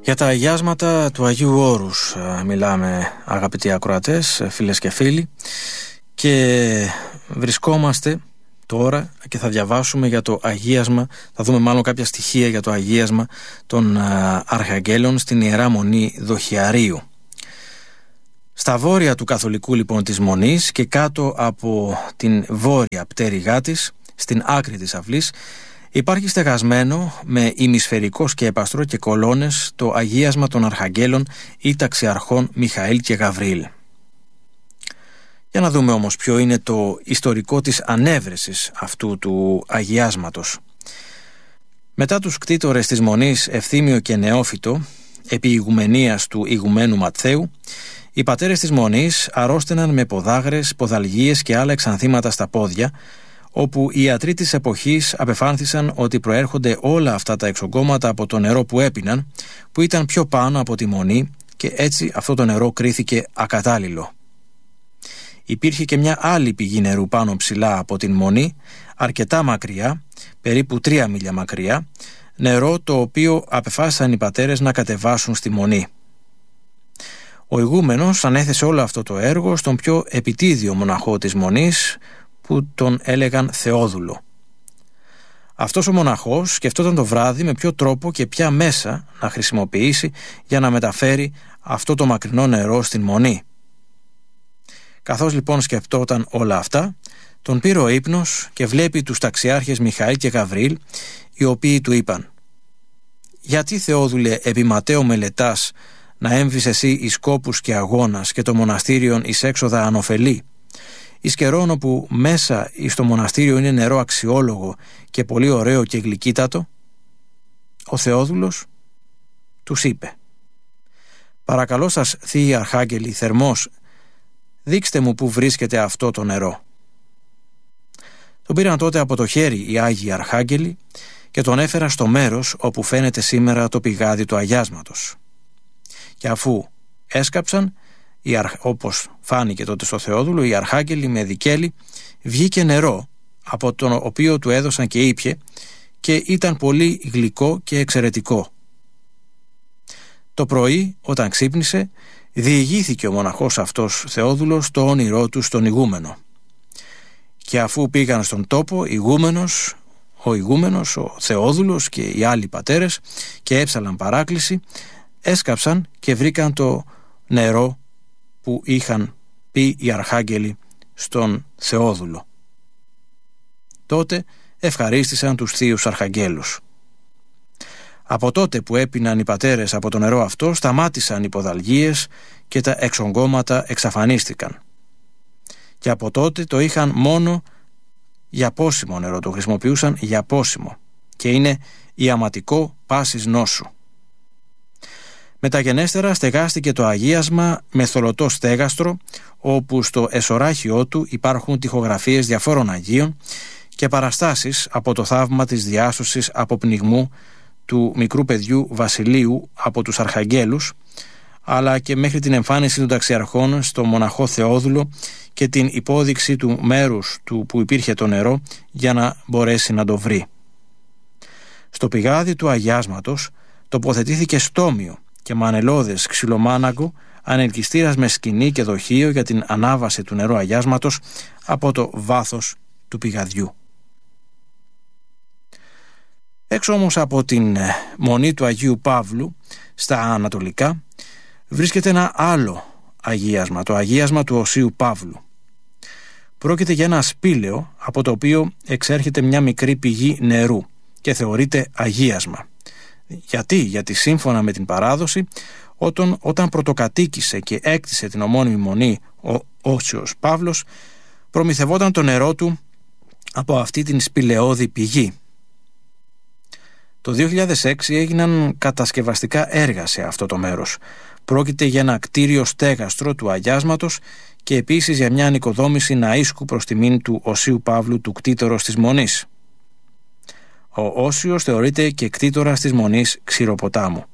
Για τα αγιάσματα του Αγίου Όρους μιλάμε, αγαπητοί ακροατές, φίλες και φίλοι, και βρισκόμαστε τώρα και θα διαβάσουμε για το αγίασμα, θα δούμε μάλλον κάποια στοιχεία για το αγίασμα των Αρχαγγέλων στην Ιερά Μονή Δοχιαρίου. Στα βόρεια του καθολικού λοιπόν της Μονής και κάτω από την βόρεια πτέρυγά της, στην άκρη της αυλής, υπάρχει στεγασμένο με ημισφαιρικό σκέπαστρο και κολόνες το αγίασμα των Αρχαγγέλων ή ταξιαρχών Μιχαήλ και Γαβριήλ. Για να δούμε όμως ποιο είναι το ιστορικό της ανέβρεσης αυτού του αγιάσματος. Μετά τους κτήτορες της Μονής Ευθύμιο και Νεόφυτο, επί ηγουμενίας του ηγουμένου Ματθαίου, οι πατέρες της Μονής αρρώστεναν με ποδάγρες, ποδαλγίες και άλλα εξανθήματα στα πόδια, όπου οι ιατροί της εποχής απεφάνθησαν ότι προέρχονται όλα αυτά τα εξογκώματα από το νερό που έπιναν, που ήταν πιο πάνω από τη Μονή, και έτσι αυτό το νερό κρίθηκε ακατάλληλο. Υπήρχε και μια άλλη πηγή νερού πάνω ψηλά από την Μονή, αρκετά μακριά, περίπου 3 μίλια μακριά, νερό το οποίο απεφάσισαν οι πατέρες να κατεβάσουν στη Μονή. Ο ηγούμενος ανέθεσε όλο αυτό το έργο στον πιο επιτίδιο μοναχό της Μονής, που τον έλεγαν Θεόδουλο. Αυτός ο μοναχός σκεφτόταν το βράδυ με ποιο τρόπο και ποια μέσα να χρησιμοποιήσει για να μεταφέρει αυτό το μακρινό νερό στην Μονή. Καθώς λοιπόν σκεφτόταν όλα αυτά, τον πήρε ο ύπνος και βλέπει τους ταξιάρχες Μιχαήλ και Γαβριήλ, οι οποίοι του είπαν: «Γιατί, Θεόδουλε, επί Ματέο μελετάς να έμβεις εσύ εις κόπους και αγώνας και το μοναστήριον εις έξοδα ανοφελή, εις καιρόν όπου μέσα εις το μοναστήριο είναι νερό αξιόλογο και πολύ ωραίο και γλυκύτατο?» Ο Θεόδουλος τους είπε: «Παρακαλώ σας, θείοι Αρχάγγελοι, θερμός, δείξτε μου που βρίσκεται αυτό το νερό». Τον πήραν τότε από το χέρι οι Άγιοι Αρχάγγελοι και τον έφεραν στο μέρος όπου φαίνεται σήμερα το πηγάδι του αγιάσματος. Και αφού έσκαψαν, όπως φάνηκε τότε στο Θεόδουλο, οι Αρχάγγελοι με δικέλη, βγήκε νερό, από το οποίο του έδωσαν και ήπιε, και ήταν πολύ γλυκό και εξαιρετικό. Το πρωί, όταν ξύπνησε, διηγήθηκε ο μοναχός αυτός Θεόδουλος το όνειρό του στον ηγούμενο. Και αφού πήγαν στον τόπο, ο ηγούμενος, ο Θεόδουλος και οι άλλοι πατέρες, και έψαλαν παράκληση, έσκαψαν και βρήκαν το νερό που είχαν πει οι Αρχάγγελοι στον Θεόδουλο. Τότε ευχαρίστησαν τους θείους Αρχαγγέλους. Από τότε που έπιναν οι πατέρες από το νερό αυτό, σταμάτησαν οι ποδαλγίες και τα εξογκώματα εξαφανίστηκαν. Και από τότε το είχαν μόνο για πόσιμο νερό, το χρησιμοποιούσαν για πόσιμο, και είναι ιαματικό πάσης νόσου. Μεταγενέστερα στεγάστηκε το αγίασμα με θολωτό στέγαστρο, όπου στο εσωράχιό του υπάρχουν τοιχογραφίες διαφόρων Αγίων και παραστάσεις από το θαύμα της διάσωσης από πνιγμού του μικρού παιδιού Βασιλείου από τους Αρχαγγέλους, αλλά και μέχρι την εμφάνιση των ταξιαρχών στο μοναχό Θεόδουλο και την υπόδειξη του μέρους του που υπήρχε το νερό για να μπορέσει να το βρει. Στο πηγάδι του αγιάσματος τοποθετήθηκε στόμιο και μανελώδες ξυλομάναγκο, ανελκυστήρας με σκηνή και δοχείο για την ανάβαση του νερού αγιάσματος από το βάθος του πηγαδιού. Έξω όμως από την Μονή του Αγίου Παύλου, στα ανατολικά, βρίσκεται ένα άλλο αγίασμα, το αγίασμα του Οσίου Παύλου. Πρόκειται για ένα σπήλαιο από το οποίο εξέρχεται μια μικρή πηγή νερού και θεωρείται αγίασμα. Γιατί σύμφωνα με την παράδοση, όταν πρωτοκατοίκησε και έκτισε την ομώνυμη μονή ο Όσιος Παύλος, προμηθευόταν το νερό του από αυτή την σπηλαιώδη πηγή. Το 2006 έγιναν κατασκευαστικά έργα σε αυτό το μέρος. Πρόκειται για ένα κτίριο στέγαστρο του αγιάσματος και επίσης για μια ανοικοδόμηση ναΐσκου προς τιμήν του Οσίου Παύλου, του κτήτορος της Μονής. Ο Όσιος θεωρείται και κτήτορας της Μονής Ξηροποτάμου.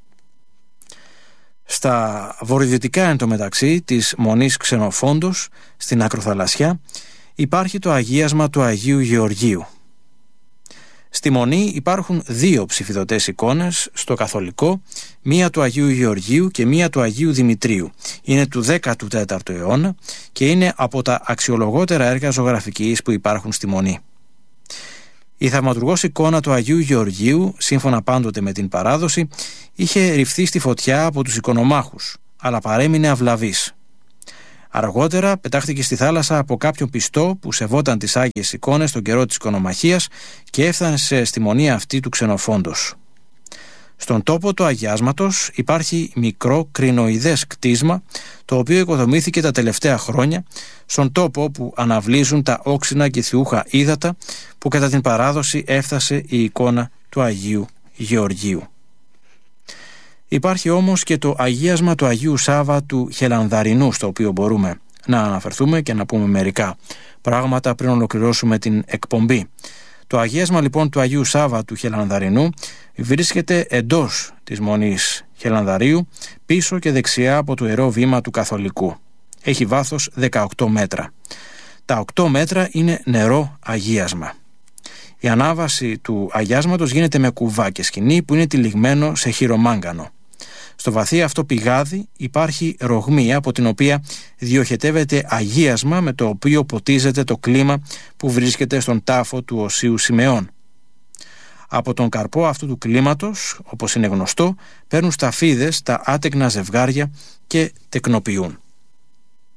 Στα βορειοδυτικά εν τω μεταξύ της Μονής Ξενοφόντος, στην Ακροθαλασσιά, υπάρχει το αγίασμα του Αγίου Γεωργίου. Στη Μονή υπάρχουν 2 ψηφιδωτές εικόνες στο καθολικό, μία του Αγίου Γεωργίου και μία του Αγίου Δημητρίου. Είναι του 14ου αιώνα και είναι από τα αξιολογότερα έργα ζωγραφικής που υπάρχουν στη Μονή. Η θαυματουργός εικόνα του Αγίου Γεωργίου, σύμφωνα πάντοτε με την παράδοση, είχε ρηφθεί στη φωτιά από τους οικονομάχους, αλλά παρέμεινε αυλαβής. Αργότερα πετάχτηκε στη θάλασσα από κάποιον πιστό που σεβόταν τις Άγιες εικόνες τον καιρό της οικονομαχίας και έφτασε στη Μονή αυτή του Ξενοφόντος. Στον τόπο του αγιάσματος υπάρχει μικρό κρινοειδές κτίσμα, το οποίο οικοδομήθηκε τα τελευταία χρόνια στον τόπο όπου αναβλύζουν τα όξινα και θιούχα ύδατα που κατά την παράδοση έφτασε η εικόνα του Αγίου Γεωργίου. Υπάρχει όμως και το αγίασμα του Αγίου Σάβα του Χελανδαρινού, στο οποίο μπορούμε να αναφερθούμε και να πούμε μερικά πράγματα πριν ολοκληρώσουμε την εκπομπή. Το αγίασμα λοιπόν του Αγίου Σάβα του Χελανδαρινού βρίσκεται εντός της Μονής Χελανδαρίου, πίσω και δεξιά από το Ιερό Βήμα του Καθολικού. Έχει βάθος 18 μέτρα. Τα 8 μέτρα είναι νερό αγίασμα. Η ανάβαση του αγιάσματος γίνεται με κουβά και σκοινί που είναι τυλιγμένο σε χειρομάγκανο. Στο βαθύ αυτό πηγάδι υπάρχει ρογμή από την οποία διοχετεύεται αγίασμα με το οποίο ποτίζεται το κλίμα που βρίσκεται στον τάφο του Οσίου Σιμεών. Από τον καρπό αυτού του κλίματος, όπως είναι γνωστό, παίρνουν σταφίδες τα άτεκνα ζευγάρια και τεκνοποιούν.